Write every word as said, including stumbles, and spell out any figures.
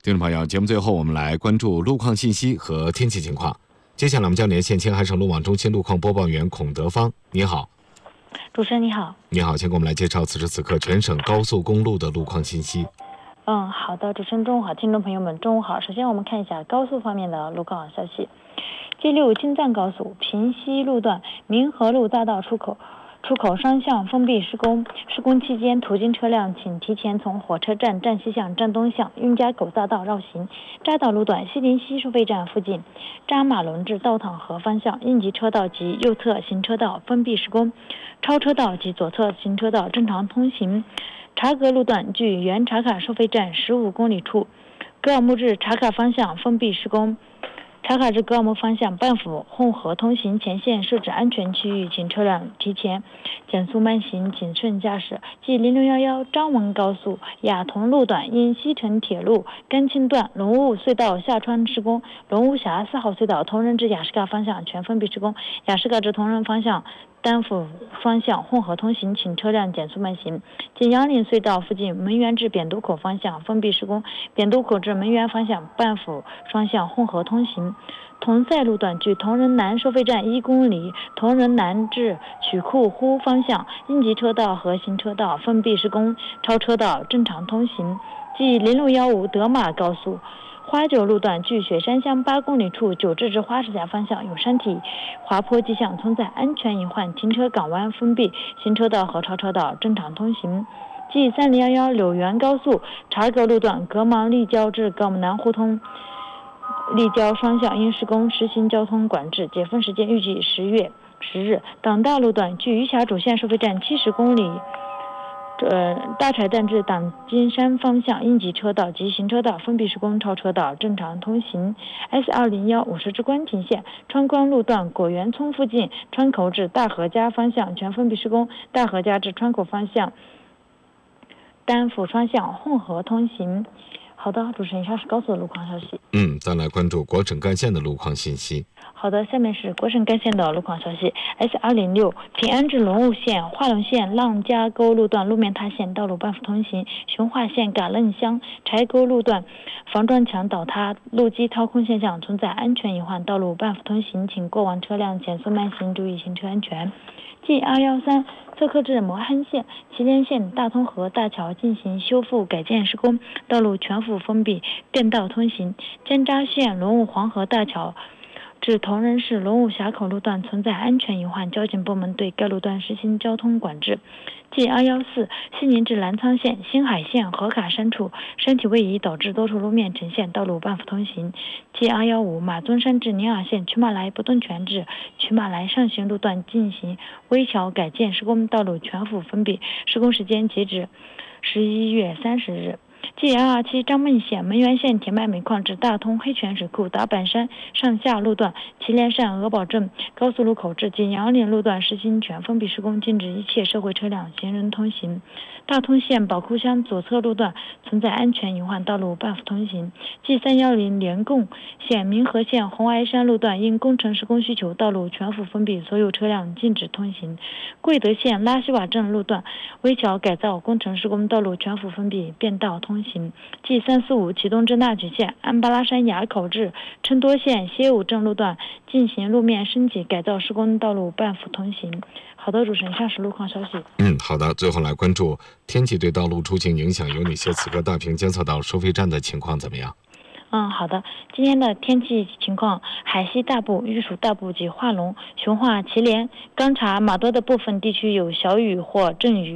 听众朋友，节目最后我们来关注路况信息和天气情况。接下来我们将连线青海省路网中心路况播报员孔德芳。你好。 主持人你好。 你好，先给我们来介绍此时此刻全省高速公路的路况信息。 嗯，好的，主持人中午好，听众朋友们中午好。首先我们看一下高速方面的路况消息。G 六京藏高速平西路段民和路大道出口出口双向封闭施工，施工期间途经车辆请提前从火车站站西向站东向运家口大道绕行。匝道路段西林西收费站附近扎马龙至道塘河方向应急车道及右侧行车道封闭施工，超车道及左侧行车道正常通行。察格路段距原茶卡收费站十五公里处格尔木至茶卡方向封闭施工，茶卡至格尔木方向半幅混合通行前线设置安全区域，请车辆提前减速慢行，谨慎驾驶。即零零一一张文高速雅同路段因西城铁路甘青段龙雾隧道下穿施工，龙雾峡四号隧道同仁至雅士嘎方向全封闭施工，雅士嘎至同仁方向单幅方向混合通行，请车辆减速慢行。即杨岭隧道附近门源至扁都口方向封闭施工，扁都口至门源方向半幅双向混合通行。同赛路段距同仁南收费站一公里，同仁南至曲库湖方向应急车道和行车道封闭施工，超车道正常通行。即零六一五德马高速花九路段距雪山乡八公里处九至至花石峡方向有山体滑坡迹象，存在安全隐患，停车港湾封闭，行车道和超车道正常通行。即三零一一柳园高速察格路段格芒立交至格芒南互通立交双向因施工实行交通管制，解封时间预计十月十日。党大路段距余峡主线收费站七十公里呃，大柴站至党金山方向应急车道及行车道封闭施工，超车道正常通行。S 二零一五十之关亭线川关路段果园村附近川口至大河家方向全封闭施工，大河家至川口方向单幅双向混合通行。好的，主持人，以上是高速的路况消息。 嗯，再来关注国省干线的路况信息。 好的，下面是国省干线的路况消息。S 二零六平安至龙雾线化龙线浪家沟路段路面塌陷，道路半幅通行。雄化线嘎楞乡柴沟路段防撞墙倒塌，路基掏空现象，存在安全隐患，道路半幅通行，请过往车辆减速慢行，注意行车安全。G 二一三侧克至磨憨县祁连县大通河大桥进行修复改建施工，道路全幅封闭，便道通行。尖扎县龙雾黄河大桥至同仁市龙雾峡口路段存在安全隐患，交警部门对该路段实行交通管制。G 二一四西宁至澜沧县新海县河卡山处山体位移导致多处路面呈现，道路半幅通行。G 二一五马尊山至宁洱县曲马来不顿泉至曲马来上行路段进行危桥改建施工，道路全幅封闭，施工时间截止十一月三十日。G 二二七张孟县门源县铁脉煤矿至大通黑泉水库达坂山上下路段祁连山鹅堡镇高速路口至锦阳岭路段实行全封闭施工，禁止一切社会车辆行人通行。大通县宝库乡左侧路段存在安全隐患，道路半幅通行。G 三一零连贡县民和县红崖山路段因工程施工需求，道路全幅封闭，所有车辆禁止通行。贵德县拉西瓦镇路段危桥改造工程施工，道路全幅封闭，便道通行。G 三四五启东至纳曲县安巴拉山垭口至琛多县歇武镇路段进行路面升级改造施工，道路半幅通行。好的，主持人，以上是路况消息。 嗯，好的。最后来关注天气对道路出行影响有哪些？此刻大坪监测到收费站的情况怎么样？ 嗯，好的。今天的天气情况，海西大部、玉蜀大部及化龙、雄化、祁连、钢察、马多的部分地区有小雨或阵雨。